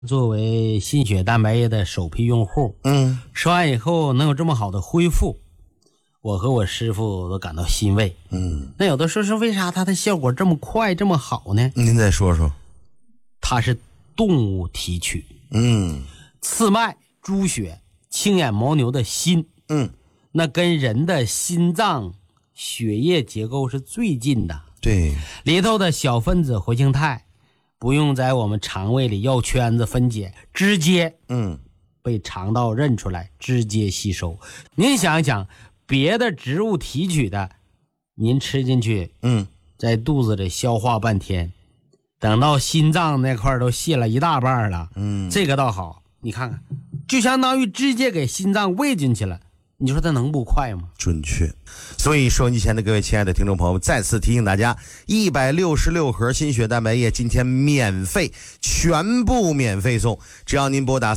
作为心血蛋白液的首批用户，吃完以后能有这么好的恢复，我和我师傅都感到欣慰。那有的说是为啥它的效果这么快这么好呢？ 您再说说。 它是动物提取，刺脉、猪血、青眼牦牛的心，那跟人的心脏血液结构是最近的。 对， 里头的小分子活性肽不用在我们肠胃里绕圈子分解，直接被肠道认出来，直接吸收。您想一想，别的植物提取的，您吃进去，在肚子里消化半天，等到心脏那块都卸了一大半了，这个倒好，你看看，就相当于直接给心脏喂进去了。你说它能不快吗？ 准确。所以收音机前的各位亲爱的听众朋友们，再次提醒大家，166盒心血蛋白液今天免费，全部免费送，只要您拨打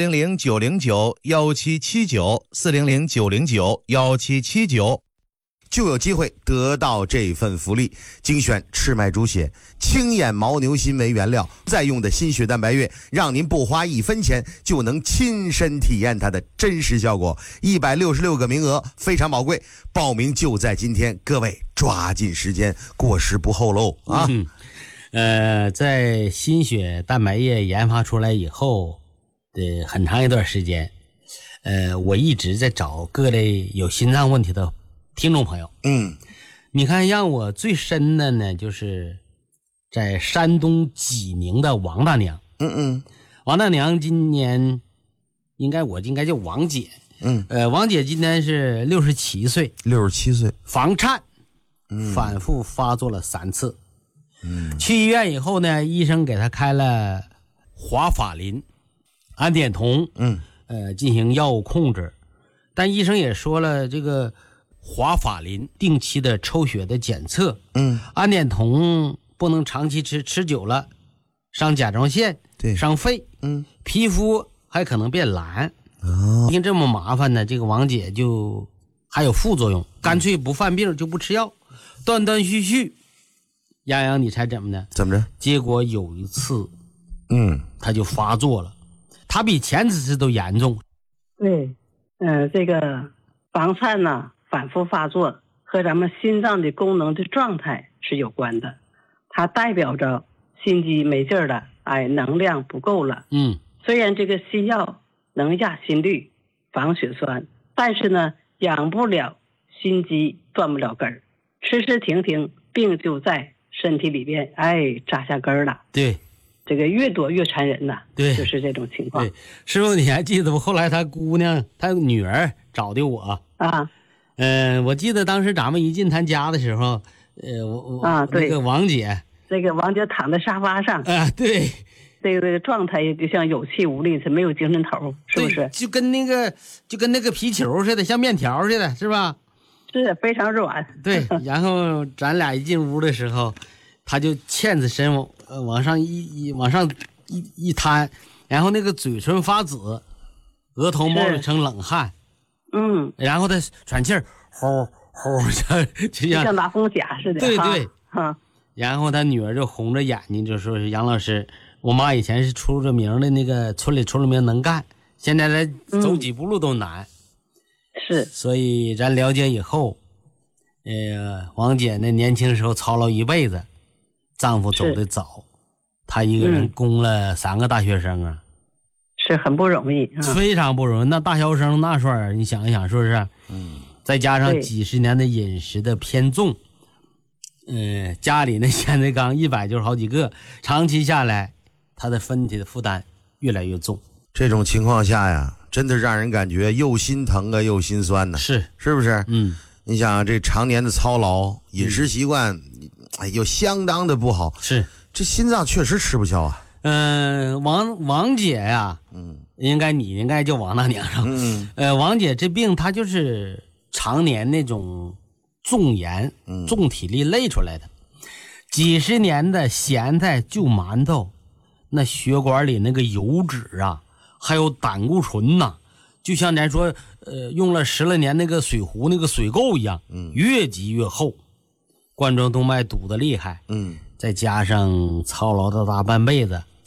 400-909-1779 就有机会得到这份福利。精选赤麦猪血、青眼牦牛心为原料，再用的心血蛋白液，让您不花1分钱就能亲身体验它的真实效果。166个名额非常宝贵，报名就在今天，各位抓紧时间，过时不候喽啊！ 在心血蛋白液研发出来以后的很长一段时间，我一直在找各类有心脏问题的听众朋友。你看让我最深的呢，就是在山东济宁的王大娘。王大娘今年应该叫王姐。王姐今年是67岁 ，67岁， 房颤，反复发作了3次。去医院以后呢，医生给她开了华法林、安碘酮，进行药物控制。但医生也说了，这个华法林定期的抽血的检测，安碘酮不能长期吃，吃久了伤甲状腺， 对， 伤肺，皮肤还可能变蓝。听这么麻烦呢，这个王姐就还有副作用，干脆不犯病就不吃药，断断续续。洋洋，你猜怎么的？ 怎么着？ 结果有一次，他就发作了，他比前几次都严重。 对，这个房颤呢，反复发作和咱们心脏的功能的状态是有关的，它代表着心肌没劲儿了，能量不够了。虽然这个西药能压心率、防血栓，但是呢，养不了心肌，断不了根儿，吃吃停停，病就在身体里边扎下根儿了。对，这个越多越残忍呐。对，就是这种情况。对， 师傅你还记得不？后来他女儿找的我啊。 我记得当时咱们一进他家的时候，对，那个王姐， 这个王姐躺在沙发上啊，对， 这个状态就像有气无力，是没有精神头，是不是？ 就跟那个皮球似的，像面条似的，是吧？ 是非常软。 对，然后咱俩一进屋的时候，他就欠着身往上一摊，然后那个嘴唇发紫，额头冒了成冷汗。然后他喘气儿，呼呼，就像拿风匣似的。 对对，然后他女儿就红着眼睛就说是杨老师，我妈以前是出了名的那个村里出了名能干，现在来走几步路都难。 是， 所以咱了解以后，王姐那年轻时候操劳一辈子，丈夫走得早，她一个人供了3个大学生啊。 是很不容易， 非常不容易。那大学生那时候，你想一想，是不是？再加上几十年的饮食的偏重，家里那现在刚100就是好几个，长期下来，他的身体的负担越来越重。 这种情况下呀，真的让人感觉又心疼啊，又心酸呢。是不是？你想这常年的操劳，饮食习惯，又相当的不好， 是这心脏确实吃不消啊。 王姐呀，你应该叫王大娘上。王姐这病她就是常年那种重盐、重体力累出来的，几十年的咸菜就馒头，那血管里那个油脂啊，还有胆固醇呐，就像咱说用了10来年那个水壶那个水垢一样，越积越厚，冠状动脉堵得厉害。再加上操劳的大半辈子，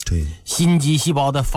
对， 心肌细胞的